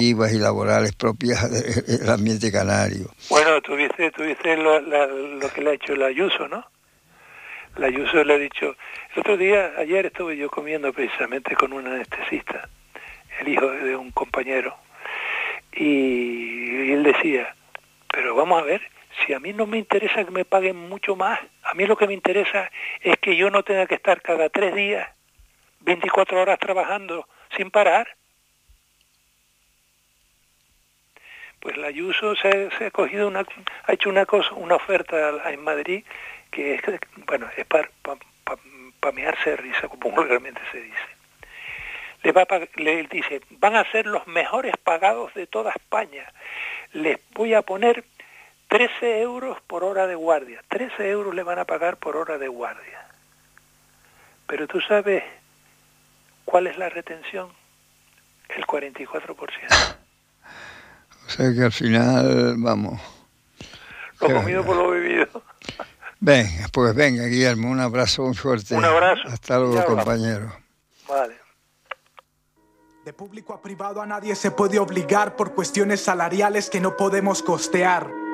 organizativas y laborales propias del ambiente canario. Bueno, tuviste lo que le ha hecho el Ayuso, ¿no? El Ayuso le ha dicho... El otro día, ayer estuve yo comiendo precisamente con un anestesista, el hijo de un compañero, y él decía, pero vamos a ver, si a mí no me interesa que me paguen mucho más, a mí lo que me interesa es que yo no tenga que estar cada 3 días, 24 horas trabajando sin parar. Pues la Ayuso se ha cogido ha hecho una oferta en Madrid que es, bueno, es para mearse de risa, como vulgarmente se dice. Le dice, van a ser los mejores pagados de toda España. Les voy a poner 13 euros por hora de guardia. 13 euros le van a pagar por hora de guardia. Pero tú sabes cuál es la retención, el 44%. O sea que al final, vamos... Lo comido por lo bebido. Venga, pues venga, Guillermo, un abrazo muy fuerte. Un abrazo. Hasta luego, compañero. Vale. De público a privado a nadie se puede obligar por cuestiones salariales que no podemos costear.